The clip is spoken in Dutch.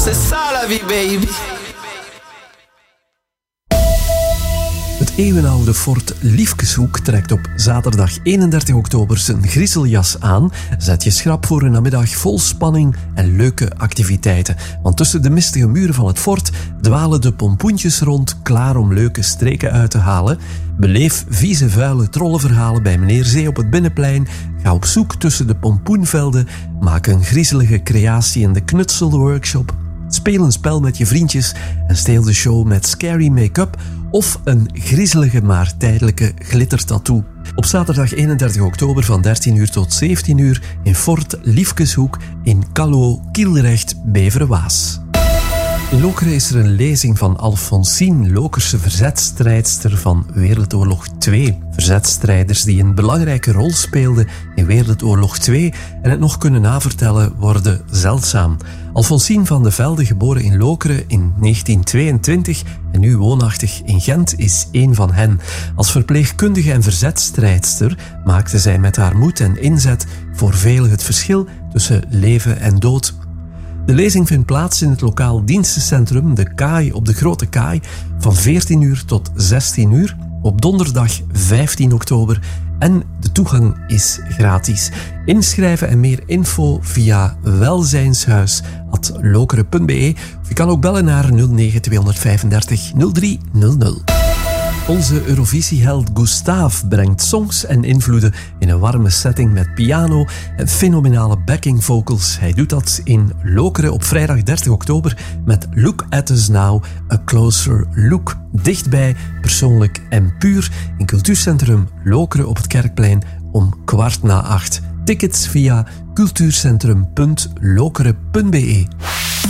c'est ça la vie, baby. Het eeuwenoude fort Liefkeshoek trekt op zaterdag 31 oktober zijn griezeljas aan. Zet je schrap voor een namiddag vol spanning en leuke activiteiten. Want tussen de mistige muren van het fort dwalen de pompoentjes rond, klaar om leuke streken uit te halen. Beleef vieze, vuile trollenverhalen bij meneer Zee op het Binnenplein. Ga op zoek tussen de pompoenvelden. Maak een griezelige creatie in de knutselworkshop. Speel een spel met je vriendjes en steel de show met scary make-up of een griezelige maar tijdelijke glittertattoo. Op zaterdag 31 oktober van 13 uur tot 17 uur in Fort Liefkeshoek in Callot, Kielrecht, Beverwaas. In Lokeren is er een lezing van Alfonsine, Lokerse verzetstrijdster van Wereldoorlog 2. Verzetstrijders die een belangrijke rol speelden in Wereldoorlog 2 en het nog kunnen navertellen worden zeldzaam. Alfonsine van de Velde, geboren in Lokeren in 1922 en nu woonachtig in Gent, is één van hen. Als verpleegkundige en verzetstrijdster maakte zij met haar moed en inzet voor velen het verschil tussen leven en dood. De lezing vindt plaats in het lokaal dienstencentrum De Kaai op de Grote Kaai van 14 uur tot 16 uur op donderdag 15 oktober en de toegang is gratis. Inschrijven en meer info via welzijnshuis@lokeren.be of je kan ook bellen naar 09 235 0300. Onze Eurovisieheld Gustave brengt songs en invloeden in een warme setting met piano en fenomenale backing vocals. Hij doet dat in Lokeren op vrijdag 30 oktober met Look at Us Now, A Closer Look. Dichtbij, persoonlijk en puur in Cultuurcentrum Lokeren op het Kerkplein om 7:15. Tickets via cultuurcentrum.lokeren.be.